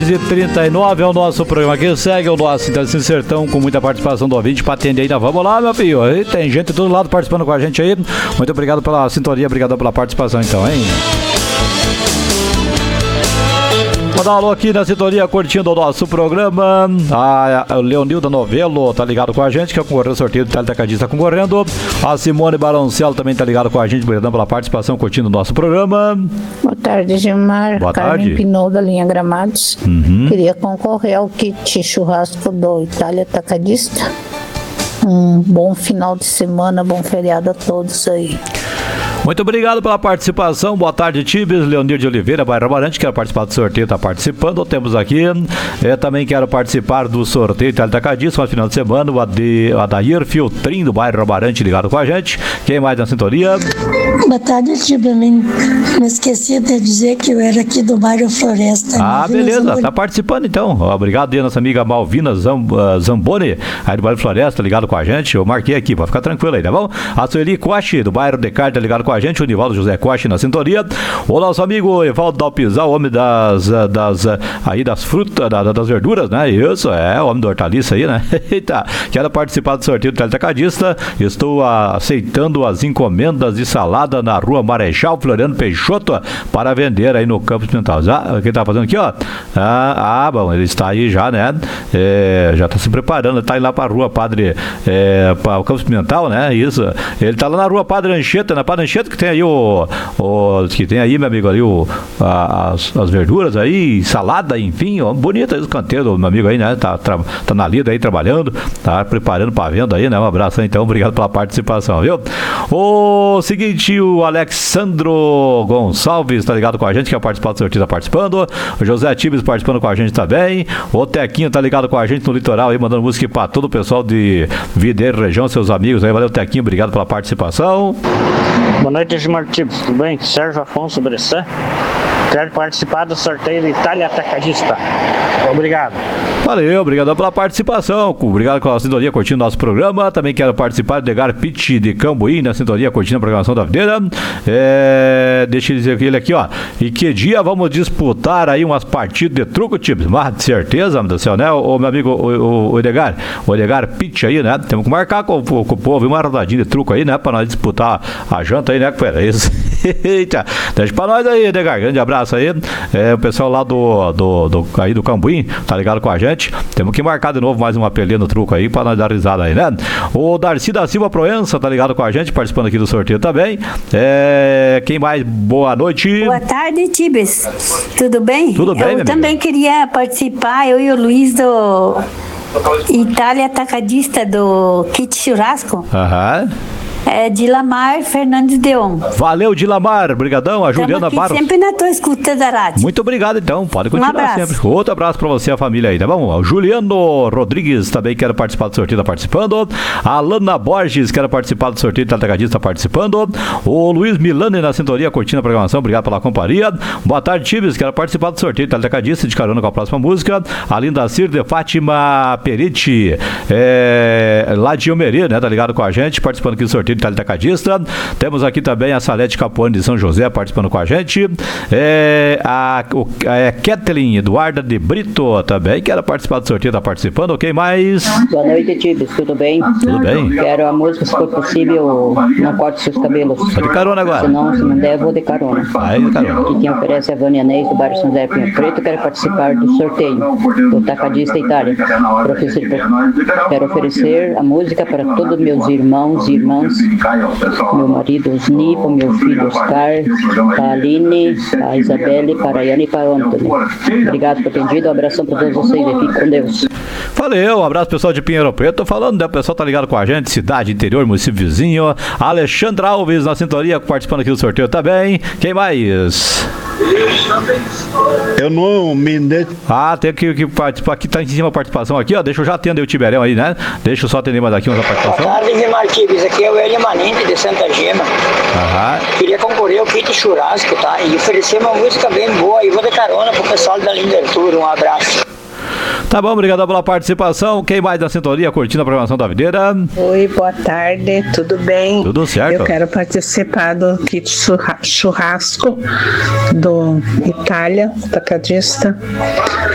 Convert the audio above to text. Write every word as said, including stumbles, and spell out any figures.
e trinta e nove é o nosso programa que segue, o nosso Sintonizando Sertão, com muita participação do ouvinte para atender ainda. Vamos lá, meu filho. Aí tem gente de todo lado participando com a gente aí. Muito obrigado pela sintonia, obrigado pela participação então, hein? Vou dar um alô aqui na sintonia, curtindo o nosso programa. A Leonilda Novello tá ligado com a gente, que é concorrendo ao sorteio do Teletacadista, tá concorrendo. A Simone Baroncello também tá ligado com a gente, obrigado pela participação, curtindo o nosso programa. Boa tarde, Gilmar. Boa Carmen tarde. Pinot, da linha Gramados. Uhum. Queria concorrer ao kit churrasco do Itália Atacadista. Um bom final de semana, bom feriado a todos aí. Muito obrigado pela participação. Boa tarde, Tibes. Leonir de Oliveira, Bairro Amarante, quero participar do sorteio, está participando. Temos aqui, eu também quero participar do sorteio Itália Atacadista, no final de semana, o Ade, Adair Filtrim, do Bairro Amarante, ligado com a gente. Quem mais na sintonia? Boa tarde, Tibes. Me esqueci de dizer que eu era aqui do bairro Floresta. Ah, Malvina beleza, Zamboni. tá participando então. Obrigado aí, nossa amiga Malvina Zamb, uh, Zamboni, aí do bairro Floresta, ligado com a gente. Eu marquei aqui, pode ficar tranquilo aí, tá bom? A Sueli Coche, do bairro Descartes, tá ligado com a gente. O Nivaldo José Coche na sintonia. O nosso amigo Evaldo Dalpizal, o homem das, das, aí das frutas, das, das verduras, né? Isso, é, o homem do hortaliça aí, né? Eita, quero participar do sorteio do Teletacadista. Estou aceitando as encomendas de salada na rua Marechal Floriano Peixoto para vender aí no Campos Pimental. Já, quem tá fazendo aqui, ó? Ah, ah, bom, ele está aí já, né? É, já tá se preparando, tá indo lá para a rua Padre, é, para o Campos Pimental, né? Isso. Ele tá lá na rua Padre Anchieta, na Padre Anchieta, que tem aí o, o que tem aí, meu amigo, ali o, a, as, as verduras aí, salada, enfim, ó, bonita aí os canteiros, meu amigo aí, né? Tá, tá, tá na lida aí trabalhando, tá preparando para venda aí, né? Um abraço aí, então, obrigado pela participação, viu? O seguinte, o Alexandro Gonçalves tá ligado com a gente, que é participar do sorteio, tá participando. O José Tibes participando com a gente também. O Tequinho tá ligado com a gente no litoral aí, mandando música para todo o pessoal de Videiro, região, seus amigos aí. Valeu, Tequinho, obrigado pela participação. Boa noite, Gilmar Tibes, tudo bem? Sérgio Afonso Bressan. Quero participar do sorteio do Itália Atacadista. Obrigado. Valeu, obrigado pela participação. Obrigado pela sintonia, curtindo nosso programa. Também quero participar do Edgar Pitt de Cambuí, na sintonia, curtindo a programação da videira. É, deixa eu dizer aqui, ele aqui, ó. E que dia vamos disputar aí umas partidas de truco, Tibes? Mas de certeza, meu Deus do céu, né? O meu amigo, o, o Edgar, o Edgar Pitt aí, né? Temos que marcar com, com, com o povo uma rodadinha de truco aí, né? Pra nós disputar a janta aí, né? Pera, isso. Eita, deixa pra nós aí, Edgar. Grande abraço aí. É, o pessoal lá do, do, do, aí do Cambuí, tá ligado com a gente. Temos que marcar de novo mais uma pelinha no truco aí pra nós dar risada aí, né? O Darcy da Silva Proença tá ligado com a gente, participando aqui do sorteio também. É, quem mais? Boa noite. Boa tarde, Tibes. Tudo bem? Tudo bem, Eu minha também amiga. queria participar, eu e o Luiz do Itália Atacadista do Kit Churrasco. Aham. É de Lamar Fernandes Deon. Valeu, Dilamar. Brigadão. A Juliana Estamos Barros. aqui sempre na tua escuta da rádio. Muito obrigado, então. Pode continuar abraço. sempre. Outro abraço pra você e a família aí, tá bom? O Juliano Rodrigues também quer participar do sorteio, tá participando. A Alana Borges quer participar do sorteio, tá Atacadista, tá participando. O Luiz Milani na sintonia, curtindo a programação. Obrigado pela companhia. Boa tarde, Tibes. Quero participar do sorteio, tá Atacadista, de carona com a próxima música. A Linda Cir de Fátima Periti, é, lá de Omerê, né? Tá ligado com a gente, participando aqui do sorteio, tá Atacadista. Temos aqui também a Salete Capuane de São José participando com a gente. É, a o, é, Kathleen Eduarda de Brito também quer participar do sorteio, tá participando. Ok, mais? Boa noite, Tibes, tudo bem? Tudo bem? Quero a música, se for possível, Não Corte Seus Cabelos. Tá de carona agora? Se não, se não der, eu vou de carona. Aí, de carona. Aqui quem oferece é a Vânia Neis, do bairro São José Pinho Preto. Quero participar do sorteio do Tacadista Itália. Professor, quero oferecer a música para todos meus irmãos e irmãs, meu marido Osni, para meu filho Oscar, para a Aline, para a Isabelle, para a Yane e para o Antônio. Obrigado por ter atendido, um abração para todos vocês e fique com Deus. Valeu, um abraço pessoal de Pinheiro Preto. Tô falando, né? O pessoal tá ligado com a gente, cidade, interior, município vizinho. Alexandra Alves na sintonia, participando aqui do sorteio também. Quem mais? Eu não me de... Ah, tem que, que participar aqui, tá em cima a participação aqui, ó. Deixa eu já atender o Tiberão aí, né? Deixa eu só atender mais aqui uma participação. Boa tarde, Gilmar Tibes. Aqui é o Elia Manente de Santa Gema. Aham. Queria concorrer ao kit churrasco, tá? E oferecer uma música bem boa. E vou de carona pro pessoal da Linda Arthur. Um abraço. Tá bom, obrigado pela participação. Quem mais da sintonia, curtindo a programação da videira? Oi, boa tarde, tudo bem? Tudo certo. Eu quero participar do kit churra- churrasco do Itália Atacadista.